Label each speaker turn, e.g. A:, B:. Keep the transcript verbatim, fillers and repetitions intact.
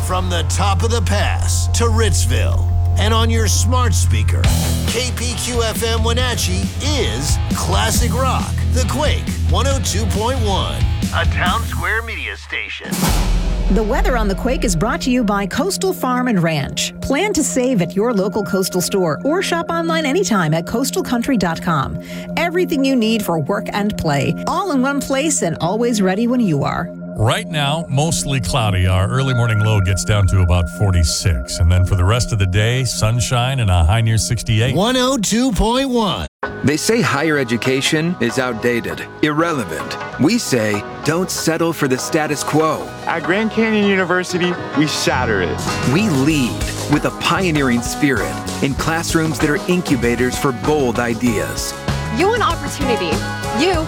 A: From the top of the pass to Ritzville. And on your smart speaker, K P Q F M Wenatchee is Classic Rock, The Quake, one oh two point one, a Town Square media station.
B: The weather on The Quake is brought to you by Coastal Farm and Ranch. Plan to save at your local Coastal store or shop online anytime at coastal country dot com. Everything you need for work and play, all in one place and always ready when you are.
C: Right now, mostly cloudy. Our early morning low gets down to about forty-six. And then for the rest of the day, sunshine and a high near sixty-eight.
A: one oh two point one.
D: They say higher education is outdated, irrelevant. We say don't settle for the status quo.
E: At Grand Canyon University, we shatter it.
D: We lead with a pioneering spirit in classrooms that are incubators for bold ideas.
F: You want opportunity. You